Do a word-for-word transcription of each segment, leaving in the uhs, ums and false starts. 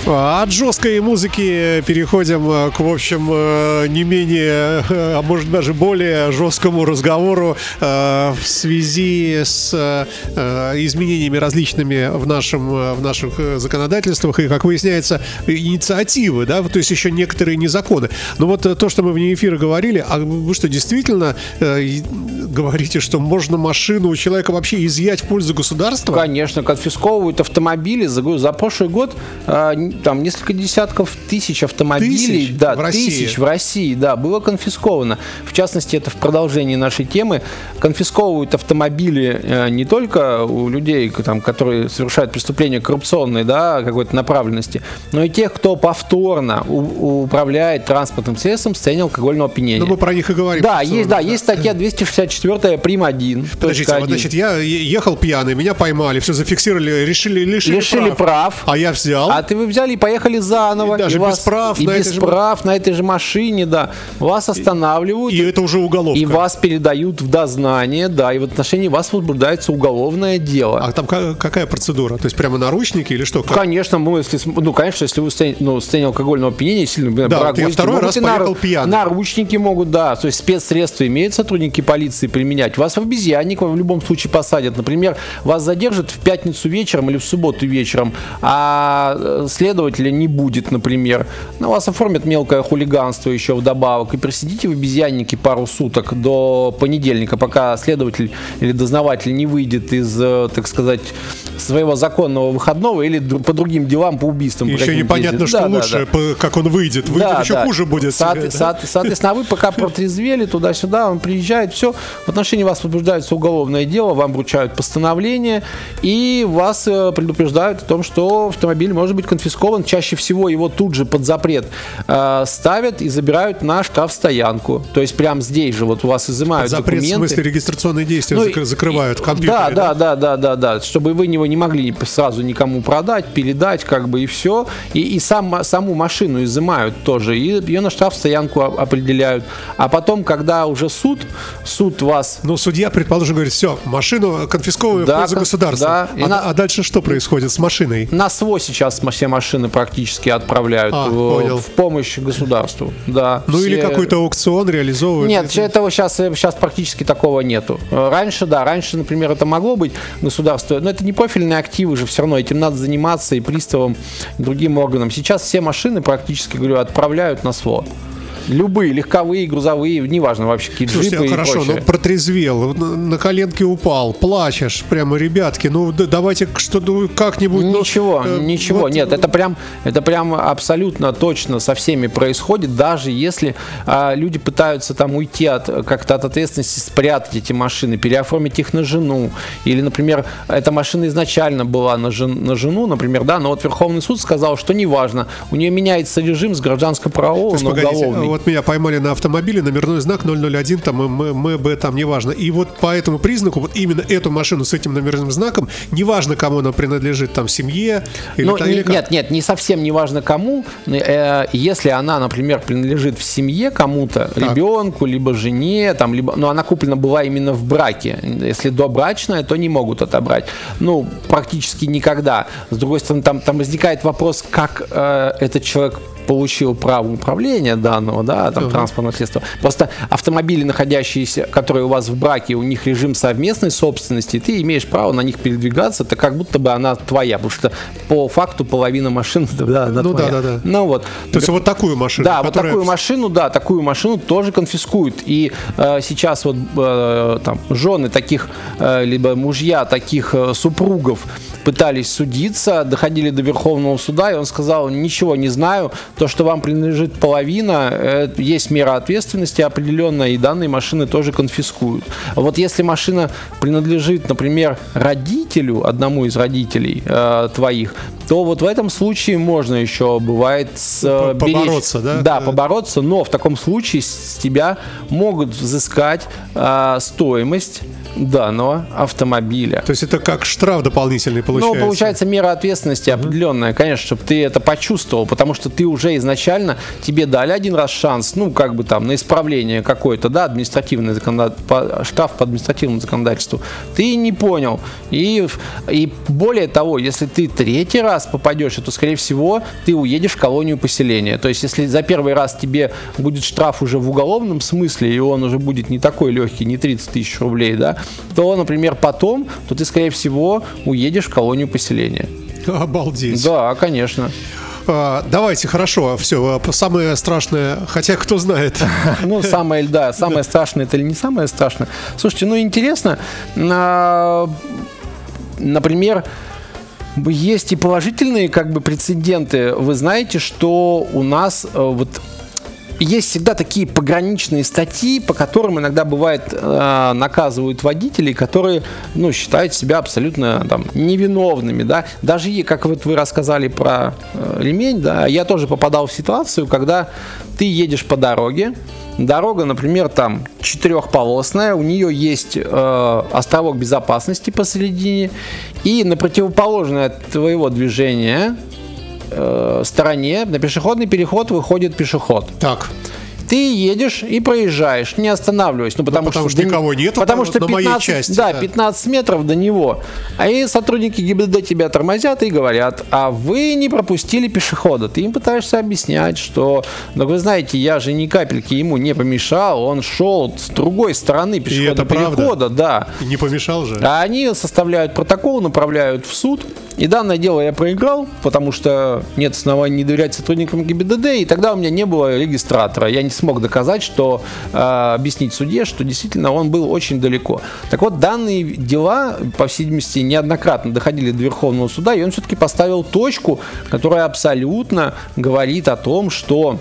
От жесткой музыки переходим к, в общем, не менее, а может даже более жесткому разговору в связи с изменениями различными в, нашем, в наших законодательствах и, как выясняется, инициативы, да, то есть еще некоторые незаконы. Но вот то, что мы вне эфира говорили, а вы что, действительно говорите, что можно машину у человека вообще изъять в пользу государства? Конечно, конфисковывают автомобили. За, за прошлый год там несколько десятков тысяч автомобилей, тысяч да, в России. тысяч в России, да, было конфисковано. В частности, это в продолжении нашей темы. Конфисковывают автомобили э, не только у людей, там, которые совершают преступления коррупционной, да, какой-то направленности, но и тех, кто повторно у, управляет транспортным средством в состоянии алкогольного опьянения. Ну, мы про них и говорим. Да, есть, да, есть статья двести шестьдесят четыре прим. один. Подождите, вот, значит, я ехал пьяный, меня поймали, все зафиксировали, решили, лишили, лишили прав. прав. А я взял. А ты вы взяли и поехали заново. И даже и без вас, прав. И на без этой же... прав на этой же машине, да. Вас останавливают. И, и это уже уголовка. И вас передают в дознание, да, и в отношении вас возбуждается уголовное дело. А там какая процедура? То есть прямо наручники или что? Как? Конечно, мы, если, ну, конечно, если вы состоянии, ну, состоянии алкогольного опьянения сильно, да, вот я второй раз поехал пьяный. Наручники могут, да, то есть спецсредства имеют сотрудники полиции применять. Вас в обезьянник в любом случае посадят. Например, вас задержат в пятницу вечером или в субботу вечером, а следователя не будет, например. На вас оформят мелкое хулиганство еще вдобавок и просидите в обезьяннике пару суток до понедельника, пока следователь или дознаватель не выйдет из, так сказать, своего законного выходного или по другим делам, по убийствам. Еще по непонятно, что да, лучше, да, да. как он выйдет. Выйдет, да, еще да. хуже будет. Со- себе, со- да? Соответственно, вы пока протрезвели туда-сюда, он приезжает, все, в отношении вас возбуждается уголовное дело, вам вручают постановление и вас предупреждают о том, что автомобиль может быть конфискован. Чаще всего его тут же под запрет э, ставят и забирают на штрафстоянку. То есть прямо здесь же вот у вас изымают под запрет, документы. В смысле регистрационные действия ну, закрывают и, компьютеры. Да, да, да, да, да, да, да, чтобы вы его не могли сразу никому продать, передать, как бы и все. И, и сам, саму машину изымают тоже, и ее на штрафстоянку определяют. А потом, когда уже суд, суд вас... Ну, судья, предположим, говорит, все, машину конфисковываем да, в пользу государства. Да. А, на... а дальше что происходит с машиной? На СВО сейчас все машины практически отправляют а, в, в помощь государству. Да, ну все... или какой-то аукцион реализовывают? Нет, этого сейчас, сейчас практически такого нету. Раньше, да, раньше, например, это могло быть государство, но это не профильные активы же, все равно этим надо заниматься и приставам, и другим органам. Сейчас все машины практически, говорю, отправляют на СВО. Любые, легковые, грузовые, неважно вообще, какие Слушайте, джипы а хорошо, и прочее. Ну протрезвел, на коленке упал, плачешь, прямо, ребятки, ну давайте что-то как-нибудь... Ничего, ну, ничего, вот... нет, это прям, это прям абсолютно точно со всеми происходит, даже если а, люди пытаются там уйти от, как-то от ответственности, спрятать эти машины, переоформить их на жену, или, например, эта машина изначально была на, жен, на жену, например, да, но вот Верховный суд сказал, что неважно, у нее меняется режим с гражданско-правового на уголовный. Вот меня поймали на автомобиле, номерной знак ноль ноль один, там МБ, там неважно. И вот по этому признаку, вот именно эту машину с этим номерным знаком, неважно, кому она принадлежит, там, семье или, ну, там, не, или как? Нет, нет, не совсем неважно кому. Э, если она, например, принадлежит в семье кому-то, так. ребенку, либо жене, там, либо, но она куплена была именно в браке. Если добрачная, то не могут отобрать. Ну, практически никогда. С другой стороны, там, там возникает вопрос, как э, этот человек получил право управления данного, да, там, uh-huh. транспортного средства. Просто автомобили, находящиеся, которые у вас в браке, у них режим совместной собственности, и ты имеешь право на них передвигаться, это как будто бы она твоя, потому что по факту половина машин, да, она ну, твоя. Да, да, да. Ну вот. То есть вот такую машину. Да, которая... вот такую машину, да, такую машину тоже конфискуют. И э, сейчас вот э, там жены таких, э, либо мужья таких э, супругов пытались судиться, доходили до Верховного суда, и он сказал, ничего не знаю, то, что вам принадлежит половина, э, есть мера ответственности определенная, и данные машины тоже конфискуют. Вот если машина принадлежит, например, родителю, одному из родителей э, твоих, то вот в этом случае можно еще, бывает, с, э, побороться, беречь, да? Да, побороться, но в таком случае с тебя могут взыскать э, стоимость данного автомобиля. То есть это как штраф дополнительный получается? Ну, получается мера ответственности uh-huh. определенная, конечно, чтобы ты это почувствовал, потому что ты уже изначально, тебе дали один раз шанс, ну, как бы там, на исправление какое-то, да, административное законодательство, штраф по административному законодательству, ты не понял. И, и более того, если ты третий раз раз попадешь, то, скорее всего, ты уедешь в колонию поселения. То есть, если за первый раз тебе будет штраф уже в уголовном смысле, и он уже будет не такой легкий, не тридцать тысяч рублей, да, то, например, потом, то ты, скорее всего, уедешь в колонию поселения. Обалдеть. Да, конечно. А, давайте, хорошо, все, самое страшное, хотя кто знает. Ну, самое, да, самое страшное это или не самое страшное. Слушайте, ну, интересно, например, есть и положительные как бы прецеденты. Вы знаете, что у нас вот есть всегда такие пограничные статьи, по которым иногда бывает э, наказывают водителей, которые, ну, считают себя абсолютно там невиновными, да. Даже как вот вы рассказали про э, ремень, да, я тоже попадал в ситуацию, когда ты едешь по дороге, дорога, например, там четырехполосная, у нее есть э, островок безопасности посередине, и на противоположное от твоего движения стороне на пешеходный переход выходит пешеход. Так. Ты едешь и проезжаешь, не останавливаясь. Ну, потому, ну, потому что, что никого нет, потому что на пятнадцать, моей части. Да, да, пятнадцать метров до него. А и сотрудники ГИБДД тебя тормозят и говорят: а вы не пропустили пешехода. Ты им пытаешься объяснять, что, ну, вы знаете, я же ни капельки ему не помешал, он шел с другой стороны пешеходного перехода. Да. Не помешал же. А они составляют протокол, направляют в суд. И данное дело я проиграл, потому что нет оснований не доверять сотрудникам ГИБДД, и тогда у меня не было регистратора. Я не смог доказать, что э, объяснить судье, что действительно он был очень далеко. Так вот, данные дела, по всей видимости, неоднократно доходили до Верховного суда, и он все-таки поставил точку, которая абсолютно говорит о том, что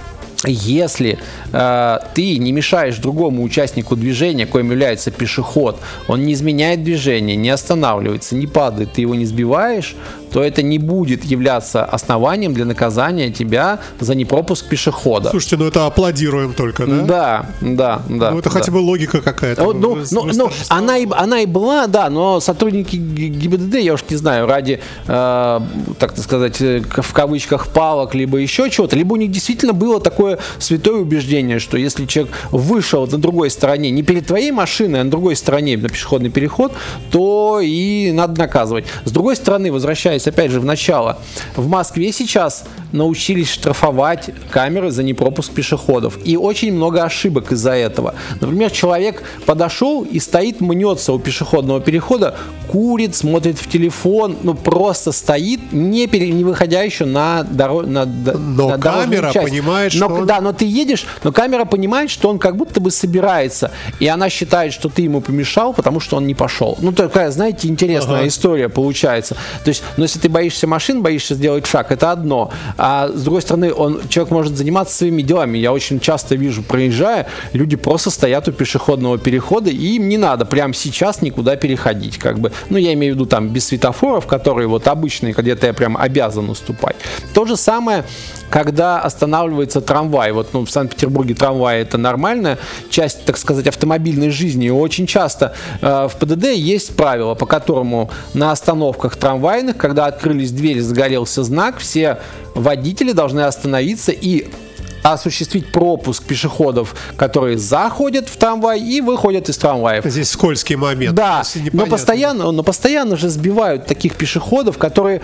если э, ты не мешаешь другому участнику движения, коим является пешеход, он не изменяет движение, не останавливается, не падает, ты его не сбиваешь, то это не будет являться основанием для наказания тебя за непропуск пешехода. Слушайте, ну это аплодируем только, да? Да, да, да. Ну это да. хотя бы логика какая-то. Ну, ну, ну, ну, она, и, она и была, да, но сотрудники ГИБДД, я уж не знаю, ради, э, так сказать, в кавычках палок, либо еще чего-то, либо у них действительно было такое святое убеждение, что если человек вышел на другой стороне, не перед твоей машиной, а на другой стороне на пешеходный переход, то и надо наказывать. С другой стороны, возвращаясь опять же в начало, в Москве сейчас научились штрафовать камеры за непропуск пешеходов. И очень много ошибок из-за этого. Например, человек подошел и стоит, мнется у пешеходного перехода, курит, смотрит в телефон, ну просто стоит, не, пере, не выходя еще на, доро, на, но на камера часть. понимает, но, что он... Да, но ты едешь, но камера понимает, что он как будто бы собирается. И она считает, что ты ему помешал, потому что он не пошел. Ну, такая, знаете, интересная ага. история получается. То есть, но если ты боишься машин, боишься сделать шаг, это одно. А с другой стороны, он, человек может заниматься своими делами. Я очень часто вижу, проезжая, люди просто стоят у пешеходного перехода, и им не надо прямо сейчас никуда переходить. Как бы. Ну, я имею в виду там без светофоров, которые вот обычные, где-то я прям обязан уступать. То же самое, когда останавливается трамвай. Вот, ну, в Санкт-Петербурге трамвай — это нормальная часть, так сказать, автомобильной жизни. И очень часто э, в ПДД есть правило, по которому на остановках трамвайных, когда открылись двери, загорелся знак, все водители должны остановиться и осуществить пропуск пешеходов, которые заходят в трамвай и выходят из трамваев. Здесь скользкий момент. Да, но постоянно, но постоянно же сбивают таких пешеходов, которые...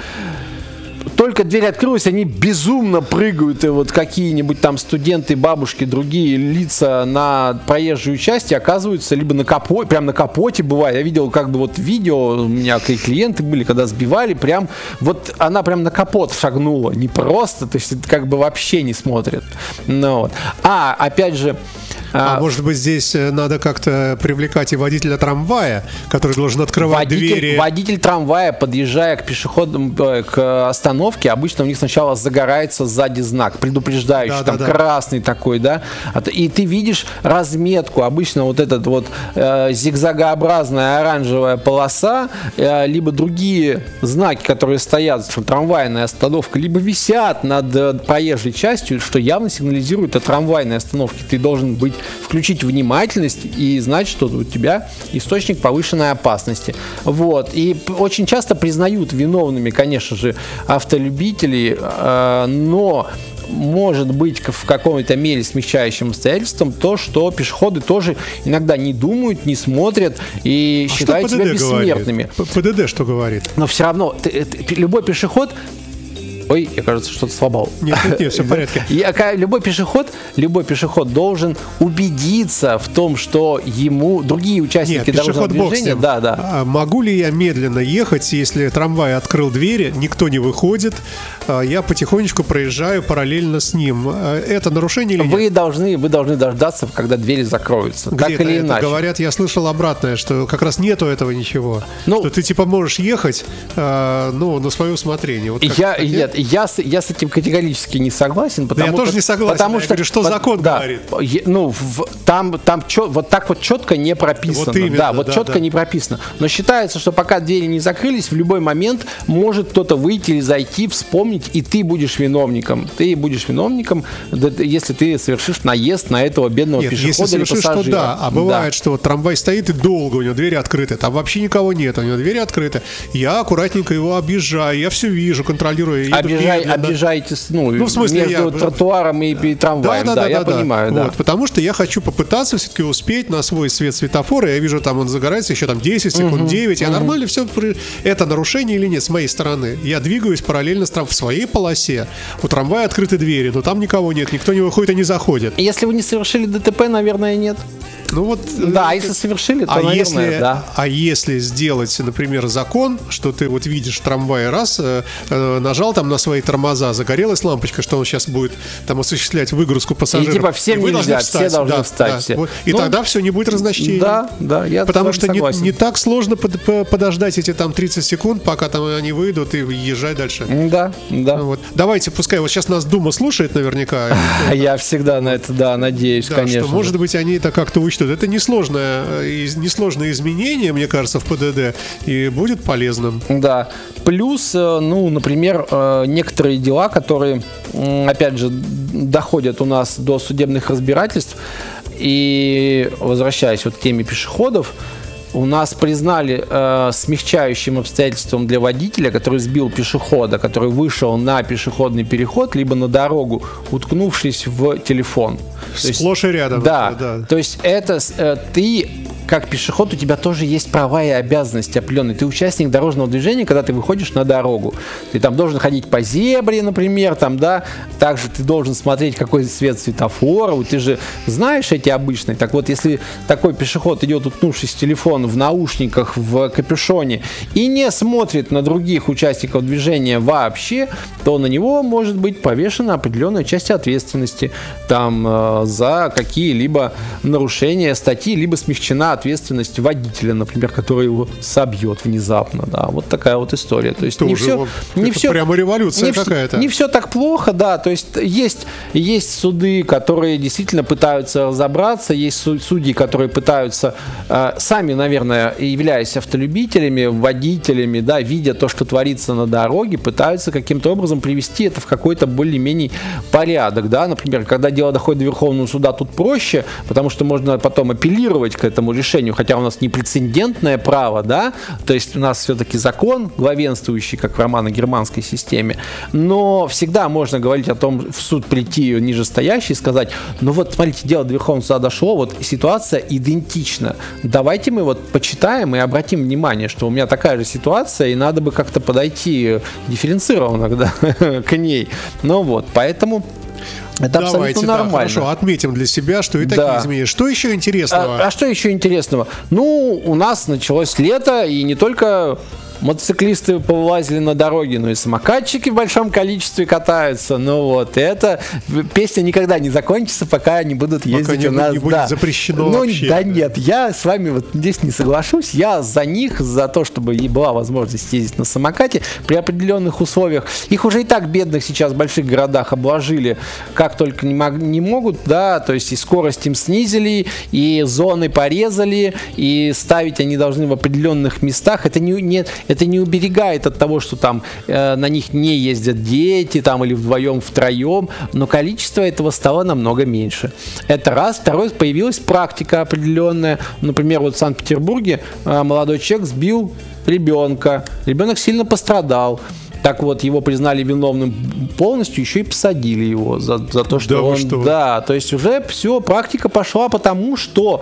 Только дверь открылась, они безумно прыгают, и вот какие-нибудь там студенты, бабушки, другие лица на проезжую часть и оказываются либо на капоте, прям на капоте бывает. Я видел как бы вот видео, у меня клиенты были, когда сбивали, прям вот она прям на капот шагнула, не просто, то есть это как бы вообще не смотрят. Ну, вот. А, опять же, А, а может быть, здесь надо как-то привлекать и водителя трамвая, который должен открывать водитель, двери. Водитель трамвая, подъезжая к пешеходным, к остановке, обычно у них сначала загорается сзади знак, предупреждающий, да, там да, да. красный такой, да. И ты видишь разметку, обычно вот этот вот э, зигзагообразная оранжевая полоса, э, либо другие знаки, которые стоят, что трамвайная остановка, либо висят над э, проезжей частью, что явно сигнализирует о трамвайной остановке. Ты должен быть включить внимательность и знать, что у тебя источник повышенной опасности. Вот. И очень часто признают виновными, конечно же, автолюбителей, э, но может быть в какой-то мере смягчающим обстоятельством то, что пешеходы тоже иногда не думают, не смотрят и а считают себя бессмертными. ПДД что говорит? Но все равно ты, ты, любой пешеход. Ой, я, кажется, что-то слабал. Нет, нет, нет, все в порядке. Я, любой пешеход, любой пешеход должен убедиться в том, что ему другие участники нет, дорожного движения... Да, да. А могу ли я медленно ехать, если трамвай открыл двери, никто не выходит, я потихонечку проезжаю параллельно с ним? Это нарушение или нет? Вы должны, вы должны дождаться, когда двери закроются. Где так или это иначе. Говорят, я слышал обратное, что как раз нету этого ничего. Ну, что ты типа можешь ехать, э, ну, на свое усмотрение. Вот я, нет, я, я с этим категорически не согласен. Потому, да я тоже не согласен. Потому я что, говорю, что вот, закон да, говорит. Ну, в, там, там чё, вот так вот четко не прописано. Вот именно, да, вот да, четко да. не прописано. Но считается, что пока двери не закрылись, в любой момент может кто-то выйти или зайти, вспомнить, и ты будешь виновником. Ты будешь виновником, если ты совершишь наезд на этого бедного нет, пешехода если или совершишь, пассажира. что да. А бывает, да. что вот трамвай стоит и долго у него двери открыты. Там вообще никого нет, у него двери открыты. Я аккуратненько его объезжаю, я все вижу, контролирую. Объезжай, объезжаете, ну, ну, в смысле, между я... тротуаром и, и трамваем. Да, да, да, да я да, понимаю, да. Вот, потому что я хочу попытаться все-таки успеть на свой свет светофора. Я вижу, там он загорается еще там десять секунд, uh-huh, девять. Я uh-huh. нормально все. Это нарушение или нет с моей стороны? Я двигаюсь параллельно с трамваем в своей полосе. У трамвая открыты двери, но там никого нет, никто не выходит и не заходит. Если вы не совершили ДТП, наверное, нет. Ну вот, да, а если совершили, то, а наверное, если, да. А если сделать, например, закон, что ты вот видишь трамвай раз, э, э, нажал там на свои тормоза, загорелась лампочка, что он сейчас будет там осуществлять выгрузку пассажиров. И типа всем и нельзя, встать, все должны да, встать. Да, все. Вот, и ну, тогда все, не будет разночтений. Да, да, я Потому что не, согласен. не так сложно под, подождать эти там тридцать секунд, пока там они выйдут, и езжай дальше. Да, да. Вот. Давайте, пускай вот сейчас нас Дума слушает наверняка. Я всегда на это, да, надеюсь, конечно. Что, может быть, они это как-то учтут. Это несложно. Несложное изменение, мне кажется, в ПДД, и будет полезным. Да. Плюс, ну, например, некоторые дела, которые, опять же, доходят у нас до судебных разбирательств, и возвращаясь вот к теме пешеходов, у нас признали э, смягчающим обстоятельством для водителя, который сбил пешехода, который вышел на пешеходный переход, либо на дорогу, уткнувшись в телефон. Сплошь и рядом. Да, да. То есть это э, ты, как пешеход, у тебя тоже есть права и обязанности определенные. Ты участник дорожного движения, когда ты выходишь на дорогу. Ты там должен ходить по зебре, например, там, да. Также ты должен смотреть, какой цвет светофора. Ты же знаешь эти обычные. Так вот, если такой пешеход идет, уткнувшись в телефон, в наушниках, в капюшоне и не смотрит на других участников движения вообще, то на него может быть повешена определенная часть ответственности там э, за какие-либо нарушения статьи, либо смягчена ответственность водителя, например, который его собьет внезапно. Да, вот такая вот история. То есть Тоже не все, вот, не это все, прямо революция не какая-то. Не все так плохо, да. То есть есть, есть суды, которые действительно пытаются разобраться, есть судьи, которые пытаются э, сами, наверное, являясь автолюбителями, водителями, да, видя то, что творится на дороге, пытаются каким-то образом привести это в какой-то более-менее порядок, да. Например, когда дело доходит до Верховного суда, тут проще, потому что можно потом апеллировать к этому решению, хотя у нас не прецедентное право, да, то есть у нас все-таки закон главенствующий, как в романо-германской системе, но всегда можно говорить о том, в суд прийти нижестоящий и сказать, ну вот, смотрите, дело до Верховного суда дошло, вот ситуация идентична, давайте мы вот почитаем и обратим внимание, что у меня такая же ситуация, и надо бы как-то подойти дифференцированно да, к ней, ну вот, поэтому это Давайте, абсолютно да, нормально. Хорошо, отметим для себя, что и такие да. изменения. Что еще интересного? А, а что еще интересного? Ну, у нас началось лето, и не только мотоциклисты повылазили на дороге, но и самокатчики в большом количестве катаются. Ну вот, и эта песня никогда не закончится, пока они будут ездить пока не, у нас. не будет да. запрещено ну, вообще. Да нет, я с вами вот здесь не соглашусь. Я за них, за то, чтобы ей была возможность ездить на самокате при определенных условиях. Их уже и так бедных сейчас в больших городах обложили, как только не, мог, не могут, да, то есть и скорость им снизили, и зоны порезали, и ставить они должны в определенных местах. Это не, не Это не уберегает от того, что там э, на них не ездят дети там, или вдвоем, втроем, но количество этого стало намного меньше. Это раз. Второй, появилась практика определенная. Например, вот в Санкт-Петербурге э, молодой человек сбил ребенка. Ребенок сильно пострадал. Так вот, его признали виновным полностью, еще и посадили его за, за то, что да он... что? Да, то есть уже все, практика пошла потому, что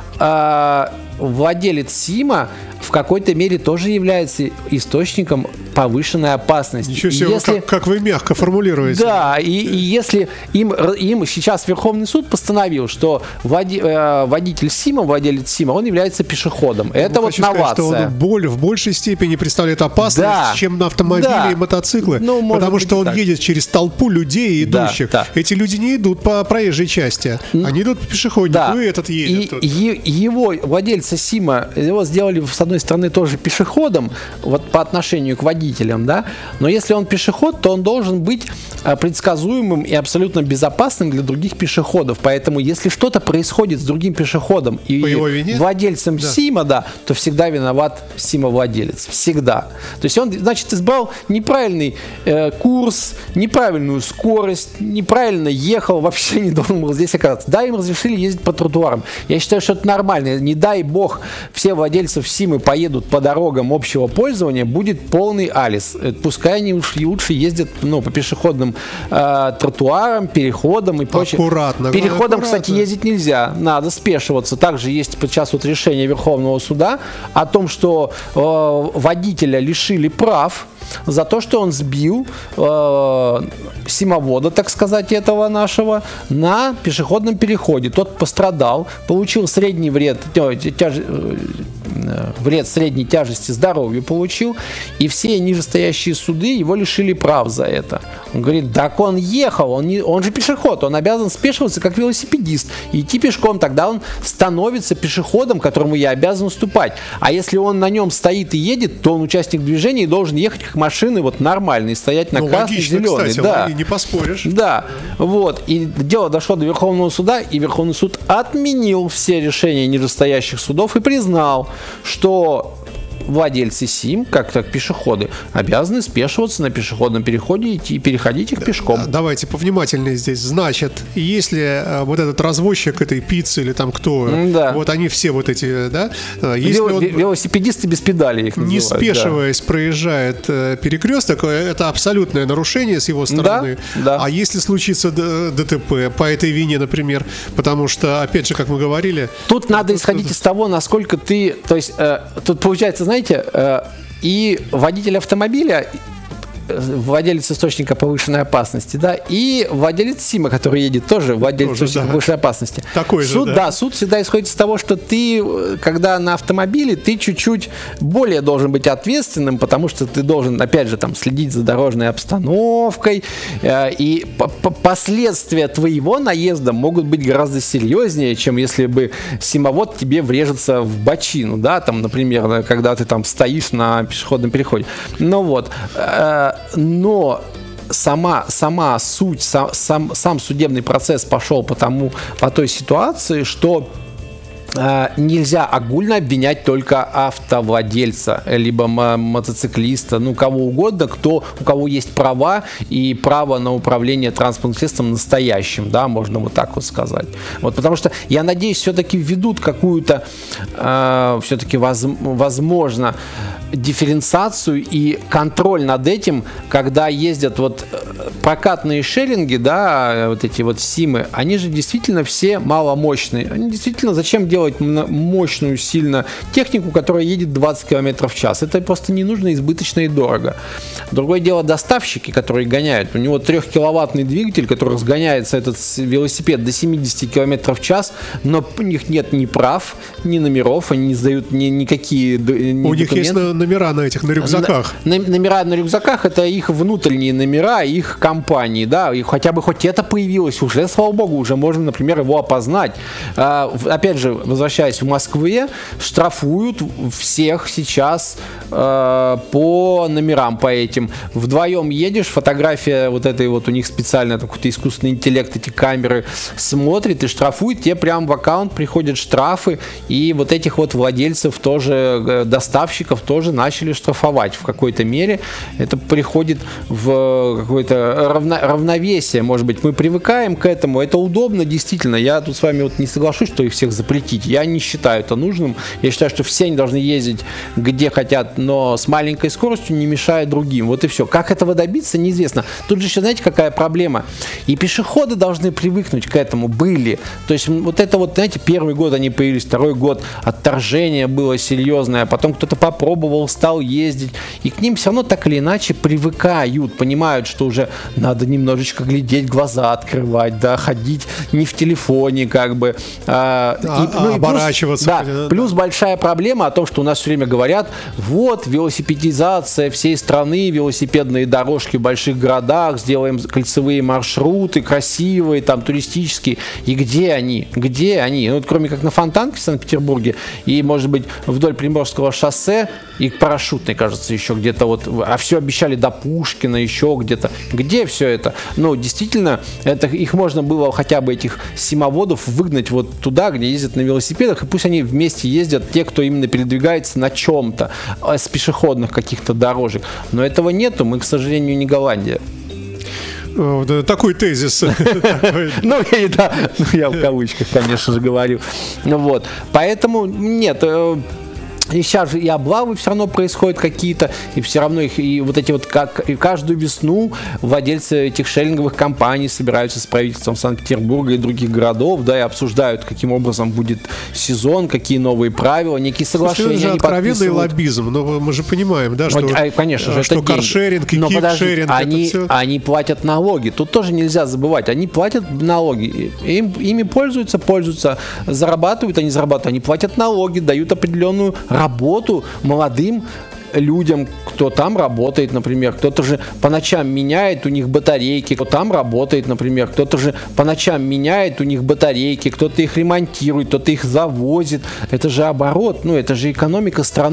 э, владелец СИМа в какой-то мере тоже является источником повышенной опасности. Ничего себе, если, как, как вы мягко формулируете. Да, и, и если им, им сейчас Верховный суд постановил, что води, э, водитель СИМа, владелец СИМа, он является пешеходом. Я Это вот хочу сказать, новация. что он боль, в большей степени представляет опасность, Да. чем на автомобили Да. и мотоциклы. Ну, может потому быть, что и он так. едет через толпу людей, Да, идущих. да. Эти люди не идут по проезжей части. Они идут по пешеходнику, Да. и этот едет. И тут. е- его, владельца СИМа, его сделали, с одной стороны, тоже пешеходом, вот по отношению к водителям, да, но если он пешеход, то он должен быть а, предсказуемым и абсолютно безопасным для других пешеходов. Поэтому, если что-то происходит с другим пешеходом и По его вине? владельцем Да. СИМа, да, то всегда виноват СИМа-владелец. Всегда. То есть он, значит, избрал неправильный э, курс, неправильную скорость, неправильно ехал, вообще не должен был здесь оказаться. Да, им разрешили ездить по тротуарам. Я считаю, что это нормально. Не дай бог, все владельцы СИМы поедут по дорогам общего пользования, будет полный алис. Э, Пускай они уж и лучше ездят, ну, по пешеходным э, тротуарам, переходам и прочее. Аккуратно. Переходом, аккуратно. кстати, ездить нельзя. Надо спешиваться. Также есть сейчас вот решение Верховного суда о том, что э, водителя лишили прав за то, что он сбил э, симовода, так сказать, этого нашего на пешеходном переходе. Тот пострадал, получил средний вред, э, тяж, э, вред средней тяжести здоровью получил, и все нижестоящие суды его лишили прав за это. Он говорит, так он ехал, он, не, он же пешеход, он обязан спешиваться как велосипедист и идти пешком, тогда он становится пешеходом, которому я обязан уступать. А если он на нем стоит и едет, то он участник движения и должен ехать как машины вот нормально и стоять на Ну, красный, логично, зеленый. кстати, Да. не поспоришь. Да, вот. И дело дошло до Верховного суда, и Верховный суд отменил все решения нижестоящих судов и признал, что владельцы СИМ, как так пешеходы, обязаны спешиваться на пешеходном переходе и идти, переходить их пешком. Давайте повнимательнее здесь. Значит, если э, вот этот развозчик этой пиццы или там кто, Да. вот они все вот эти, да, э, если Вел- он Велосипедисты без педали их не называют. да. спешиваясь проезжает э, перекресток, э, это абсолютное нарушение с его стороны. да. А если случится д- ДТП по этой вине, например, потому что, опять же, как мы говорили, Тут надо исходить из того, насколько ты... То есть, э, тут получается, знаете, э, и водитель автомобиля, э, владелец источника повышенной опасности, да, и владелец СИМа, который едет, тоже владелец Тоже, источника да. повышенной опасности. Такой же, суд, да. суд всегда исходит из того, что ты, э, когда на автомобиле, ты чуть-чуть более должен быть ответственным, потому что ты должен, опять же, там, следить за дорожной обстановкой, э, и по- по- последствия твоего наезда могут быть гораздо серьезнее, чем если бы симовод тебе врежется в бочину, да, там, например, когда ты там стоишь на пешеходном переходе. Ну вот, э, но сама, сама суть, сам, сам, сам судебный процесс пошел по тому, по той ситуации, что э, нельзя огульно обвинять только автовладельца, либо мо- мотоциклиста, ну, кого угодно, кто, у кого есть права и право на управление транспортным средством настоящим, да, можно вот так вот сказать. Вот, потому что, я надеюсь, все-таки введут какую-то, э, все-таки, воз, возможно, дифференциацию и контроль над этим, когда ездят вот э, прокатные шеринги, да, вот эти вот СИМы, они же действительно все маломощные. Они действительно, зачем делать м- мощную сильно технику, которая едет двадцать километров в час? Это просто не нужно, избыточно и дорого. Другое дело доставщики, которые гоняют. У него трехкиловаттный двигатель, который разгоняется этот с- велосипед до семьдесят километров в час, но у них нет ни прав, ни номеров, они не сдают ни, никакие д- ни у них есть документы. на- номера на этих, на рюкзаках. На- на- номера на рюкзаках — это их внутренние номера их компании, да, и хотя бы хоть это появилось уже, слава богу, уже можно, например, его опознать. А, в- опять же, возвращаясь в Москве, штрафуют всех сейчас а, по номерам, по этим. Вдвоем едешь, фотография вот этой вот, у них специально какой-то искусственный интеллект, эти камеры смотрит и штрафует, тебе прям в аккаунт приходят штрафы, и вот этих вот владельцев тоже, э, доставщиков тоже начали штрафовать в какой-то мере. Это приходит в какой-то равно, равновесие, может быть, мы привыкаем к этому, это удобно, действительно, я тут с вами вот не соглашусь, что их всех запретить, я не считаю это нужным, я считаю, что все они должны ездить где хотят, но с маленькой скоростью, не мешая другим, вот и все. Как этого добиться, неизвестно. Тут же еще, знаете, какая проблема? И пешеходы должны привыкнуть к этому, были, то есть вот это вот, знаете, первый год они появились, второй год отторжение было серьезное, а потом кто-то попробовал, стал ездить, и к ним все равно так или иначе привыкают, понимают, что уже надо немножечко глядеть, глаза открывать, да, ходить не в телефоне, как бы. А, а, и, ну, оборачиваться. Плюс, да, плюс да. большая проблема о том, что у нас все время говорят, вот, велосипедизация всей страны, велосипедные дорожки в больших городах, сделаем кольцевые маршруты, красивые, там, туристические. И где они? Где они? Ну, вот, кроме как на Фонтанке в Санкт-Петербурге и, может быть, вдоль Приморского шоссе и Парашютной, кажется, еще где-то вот, а все обещали до Пушкина, еще где-то. Где все это? Ну, действительно, это, их можно было хотя бы этих семоводов выгнать вот туда, где ездят на велосипедах, и пусть они вместе ездят, те, кто именно передвигается на чем-то, с пешеходных каких-то дорожек. Но этого нету, мы, к сожалению, не Голландия. Такой тезис. Ну, я в кавычках, конечно же, говорю. Вот. Поэтому нет. И сейчас же и облавы все равно происходят какие-то, и все равно их, и вот эти вот, как и каждую весну владельцы этих шеринговых компаний собираются с правительством Санкт-Петербурга и других городов, да, и обсуждают, каким образом будет сезон, какие новые правила, некие соглашения. Это же откровенный лоббизм, но мы же понимаем, да, что, а, конечно же, что каршеринг и кикшеринг, они, все... они платят налоги, тут тоже нельзя забывать, они платят налоги, им, ими пользуются, пользуются, зарабатывают, они зарабатывают, они платят налоги, дают определенную работу молодым людям, кто там работает, например, кто-то же по ночам меняет у них батарейки, кто там работает, например, кто-то же по ночам меняет у них батарейки, кто-то их ремонтирует, кто-то их завозит, это же оборот, ну это же экономика страны.